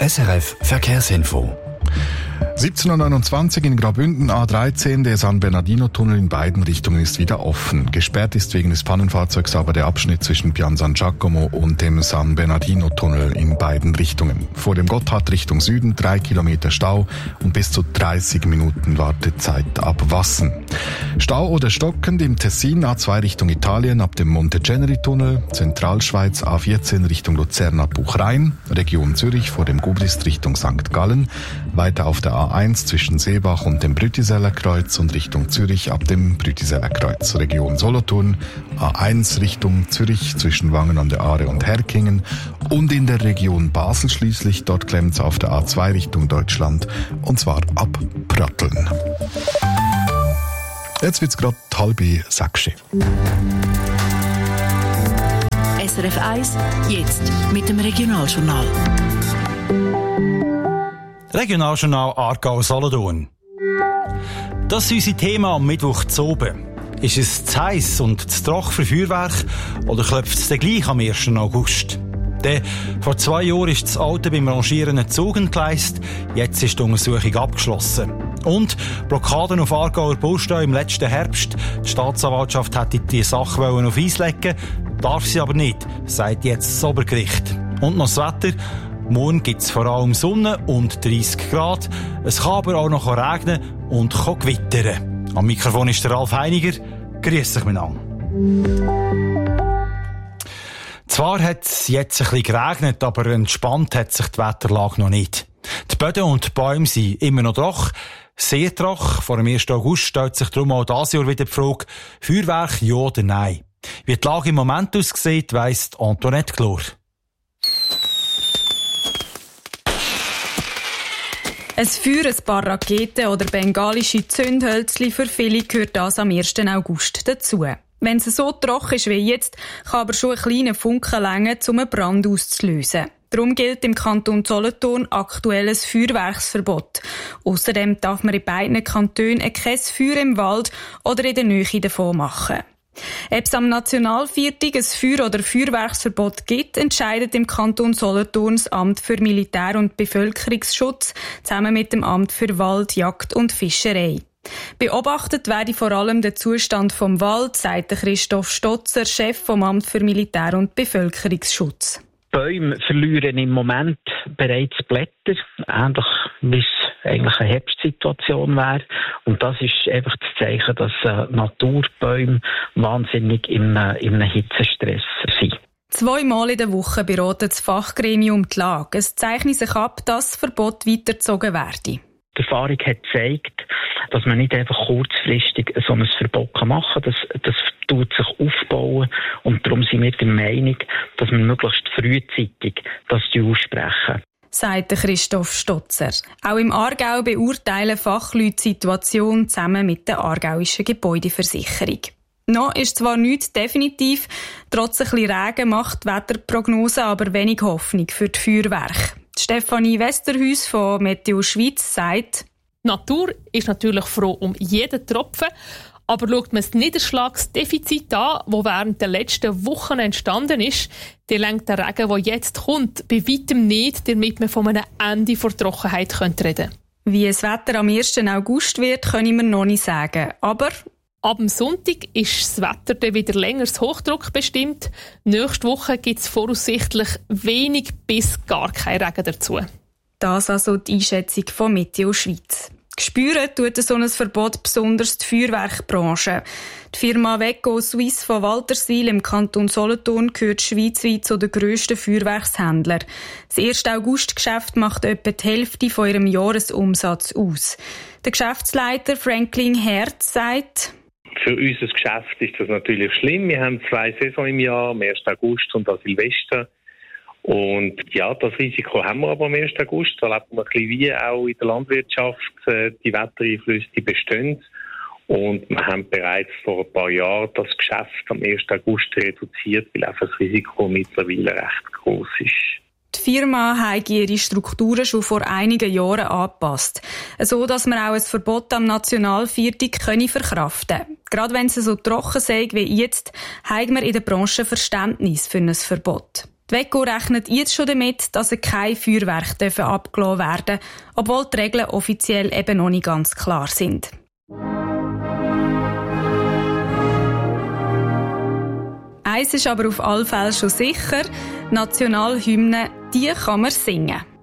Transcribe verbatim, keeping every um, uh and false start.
S R F Verkehrsinfo. siebzehn Uhr neunundzwanzig in Graubünden A dreizehn, der San Bernardino-Tunnel in beiden Richtungen ist wieder offen. Gesperrt ist wegen des Pannenfahrzeugs aber der Abschnitt zwischen Pian San Giacomo und dem San Bernardino-Tunnel in beiden Richtungen. Vor dem Gotthard Richtung Süden drei Kilometer Stau und bis zu dreißig Minuten Wartezeit ab Wassen. Stau oder stockend im Tessin A zwei Richtung Italien ab dem Monteceneri-Tunnel, Zentralschweiz A vierzehn Richtung Luzern ab Buchrein, Region Zürich vor dem Gubrist Richtung Sankt Gallen, weiter auf der A eins zwischen Seebach und dem Brütiseller Kreuz und Richtung Zürich ab dem Brütiseller Kreuz, Region Solothurn, A eins Richtung Zürich zwischen Wangen an der Aare und Herkingen und in der Region Basel schließlich, dort klemmt's auf der A zwei Richtung Deutschland und zwar ab Pratteln. Jetzt wird's gerade halb sechs. S R F eins, jetzt mit dem Regionaljournal. Regionaljournal Aargau-Solothurn. Das ist unser Thema am Mittwoch zu oben. Ist es zu heiss und zu trocken für Feuerwerk oder klopft es dann gleich am ersten August? Denn vor zwei Jahren ist das Auto beim Rangieren ein Zug entgleist, jetzt ist die Untersuchung abgeschlossen. Und Blockaden auf Aargauer Baustellen im letzten Herbst. Die Staatsanwaltschaft hätte die Sache auf Eis legen, darf sie aber nicht, sagt jetzt das Obergericht. Und noch das Wetter. Morgen gibt es vor allem Sonne und dreissig Grad. Es kann aber auch noch regnen und gewittern. Am Mikrofon ist der Ralf Heiniger. Grüß dich miteinander. Zwar hat es jetzt ein bisschen geregnet, aber entspannt hat sich die Wetterlage noch nicht. Die Böden und die Bäume sind immer noch trocken, sehr trocken. Vor dem ersten August stellt sich darum auch dieses Jahr wieder die Frage, Feuerwerk ja oder nein. Wie die Lage im Moment aussieht, weiss Antoinette Glor. Ein Feuer, ein paar Raketen oder bengalische Zündhölzli, für viele gehört das am ersten August dazu. Wenn es so trocken ist wie jetzt, kann aber schon ein kleiner Funken reichen, um einen Brand auszulösen. Darum gilt im Kanton Solothurn aktuell ein Feuerwerksverbot. Außerdem darf man in beiden Kantonen kein Feuer im Wald oder in der Nähe davon machen. Ob es am Nationalviertag ein Feuer- oder Feuerwerksverbot gibt, entscheidet im Kanton Solothurn das Amt für Militär- und Bevölkerungsschutz zusammen mit dem Amt für Wald, Jagd und Fischerei. Beobachtet werde vor allem der Zustand vom Wald, sagt Christoph Stotzer, Chef vom Amt für Militär- und Bevölkerungsschutz. Bäume verlieren im Moment bereits Blätter, ähnlich wie es eigentlich eine Herbstsituation wäre. Und das ist einfach das Zeichen, dass äh, Naturbäume wahnsinnig im, äh, im Hitzestress sind. Zweimal in der Woche beratet das Fachgremium die Lage. Es zeichnet sich ab, dass das Verbot weitergezogen werde. Die Erfahrung hat gezeigt, dass man nicht einfach kurzfristig so ein Verbot machen kann. Das, das tut sich aufbauen und darum sind wir der Meinung, dass wir möglichst frühzeitig das aussprechen. Sagt Christoph Stotzer. Auch im Aargau beurteilen Fachleute die Situation zusammen mit der aargauischen Gebäudeversicherung. Noch ist zwar nichts definitiv, trotz ein bisschen Regen macht die Wetterprognose aber wenig Hoffnung für die Feuerwerke. Stefanie Westerhuis von Meteo Schweiz sagt: Die Natur ist natürlich froh um jeden Tropfen, aber schaut man das Niederschlagsdefizit an, das während der letzten Wochen entstanden ist, dann lenkt der Regen, der jetzt kommt, bei weitem nicht, damit man von einem Ende der Trockenheit reden könnte. Wie das Wetter am ersten August wird, können wir noch nicht sagen. Aber ab dem Sonntag ist das Wetter dann wieder längeres Hochdruck bestimmt. Nächste Woche gibt es voraussichtlich wenig bis gar kein Regen dazu. Das also die Einschätzung von Meteo Schweiz. Spüren tut so ein Verbot besonders die Feuerwerkbranche. Die Firma Weco Suisse von Walterswil im Kanton Solothurn gehört schweizweit zu den grössten Feuerwerkshändlern. Das erste August-Geschäft macht etwa die Hälfte von ihrem Jahresumsatz aus. Der Geschäftsleiter Franklin Herz sagt: Für unser Geschäft ist das natürlich schlimm. Wir haben zwei Saisons im Jahr, am ersten August und am Silvester. Und ja, das Risiko haben wir aber am ersten August. Da lebt man ein bisschen wie auch in der Landwirtschaft. Die Wettereinflüsse die bestehen. Und wir haben bereits vor ein paar Jahren das Geschäft am ersten August reduziert, weil einfach das Risiko mittlerweile recht groß ist. Die Firma hat ihre Strukturen schon vor einigen Jahren angepasst, so dass man auch ein Verbot am Nationalviertag verkraften können. Gerade wenn es so trocken sei wie jetzt, haben wir in der Branche Verständnis für ein Verbot. Die WECO rechnet jetzt schon damit, dass kein Feuerwerk abgelassen werden dürfen, obwohl die Regeln offiziell eben noch nicht ganz klar sind. Eins ist aber auf alle Fälle schon sicher: Nationalhymne, die kann man singen.